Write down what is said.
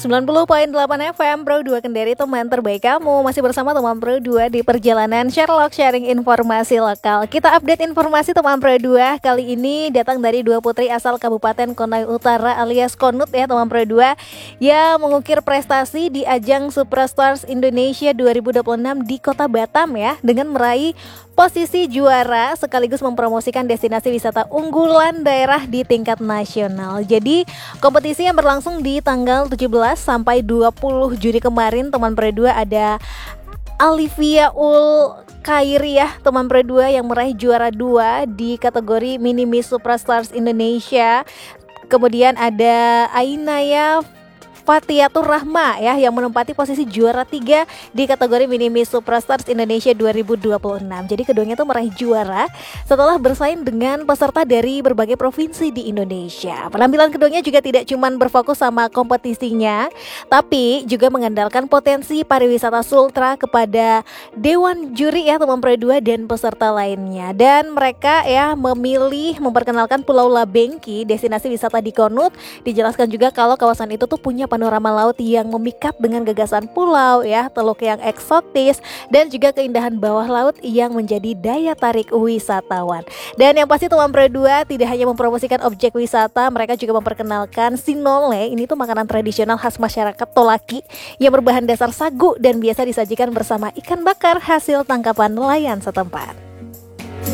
90.8 FM Pro 2 Kendari, teman terbaik kamu. Masih bersama teman Pro 2 di perjalanan Sherlock sharing informasi lokal. Kita update informasi teman Pro 2. Kali ini datang dari dua putri asal Kabupaten Konawe Utara alias Konut ya teman Pro 2, yang mengukir prestasi di ajang Superstars Indonesia 2026 di Kota Batam ya, dengan meraih posisi juara sekaligus mempromosikan destinasi wisata unggulan daerah di tingkat nasional. Jadi kompetisi yang berlangsung di tanggal 17 sampai 20 Juni kemarin teman Pro 2, ada Alivia Ul Khairi ya teman Pro 2 yang meraih juara 2 di kategori Mini Miss Superstars Indonesia. Kemudian ada Ainaya Fatiatur Rahma ya yang menempati posisi juara 3 di kategori Mini Miss Superstars Indonesia 2026. Jadi keduanya tuh meraih juara setelah bersaing dengan peserta dari berbagai provinsi di Indonesia. Penampilan keduanya juga tidak cuma berfokus sama kompetisinya, tapi juga mengandalkan potensi pariwisata Sultra kepada Dewan Juri ya teman Pro 2 dan peserta lainnya. Dan mereka ya memilih memperkenalkan Pulau Labengki, destinasi wisata di Konut. Dijelaskan juga kalau kawasan itu tuh punya panorama laut yang memikat dengan gagasan pulau ya, teluk yang eksotis, dan juga keindahan bawah laut yang menjadi daya tarik wisatawan. Dan yang pasti teman Pro 2 tidak hanya mempromosikan objek wisata, mereka juga memperkenalkan sinole. Ini tuh makanan tradisional khas masyarakat Tolaki yang berbahan dasar sagu dan biasa disajikan bersama ikan bakar hasil tangkapan nelayan setempat.